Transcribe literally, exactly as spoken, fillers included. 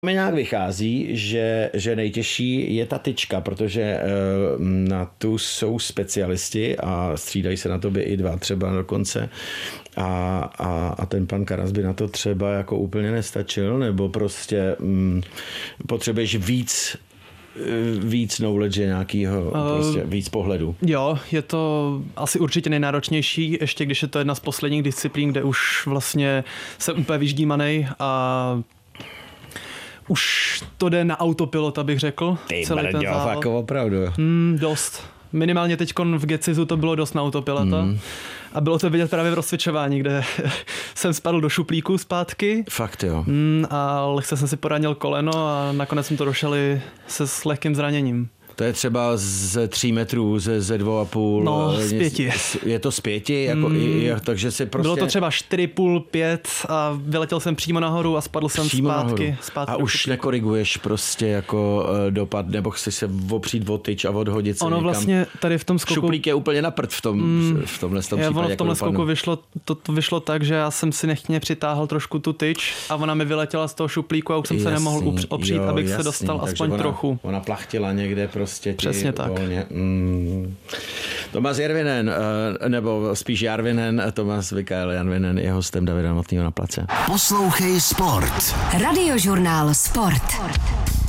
Mi nějak vychází, že, že nejtěžší je ta tyčka, protože uh, na tu jsou specialisti a střídají se na tobě i dva třeba dokonce. A, a, a ten pan Karas by na to třeba jako úplně nestačil, nebo prostě um, potřebuješ víc víc knowledge nějakýho, uh, prostě víc pohledu. Jo, je to asi určitě nejnáročnější, ještě když je to jedna z posledních disciplín, kde už vlastně jsem úplně vyždímanej a už to jde na autopilot, abych řekl. Ty brďo, fakt opravdu. Mm, dost. Minimálně teďkon v Gecizu to bylo dost na autopilota. Mm. A bylo to vidět právě v rozcvičování, kde jsem spadl do šuplíku zpátky. Fakt jo. Mm, a lehce jsem si poranil koleno a nakonec jsme to došli se s lehkým zraněním. To je třeba ze tří metrů, ze, ze dvou a půl. No, z pěti. Je to z pěti? Jako mm. i, takže si prostě... Bylo to třeba čtyři, půl, pět a vyletěl jsem přímo nahoru a spadl jsem přímo zpátky. zpátky a už šuplíku. Nekoriguješ prostě jako dopad, nebo chceš se opřít o tyč a odhodit se Ono někam. Vlastně tady v tom skoku... Šuplík je úplně na prd v, tom, mm. v tomhle tom já, případě. Ono v tomhle skoku vyšlo, to, to vyšlo tak, že já jsem si nechtěně přitáhl trošku tu tyč a ona mi vyletěla z toho šuplíku a už jsem jasný, se nemohl opřít, jo, abych jasný, se dostal aspoň ona, trochu. Ona plachtila někde prostě. Přesně tak. Mm. Tomáš Järvinen, nebo spíš Järvinen, Tomáš Mikael Järvinen je hostem Davida Novotného Na place. Poslouchej Sport. Radiožurnál Sport.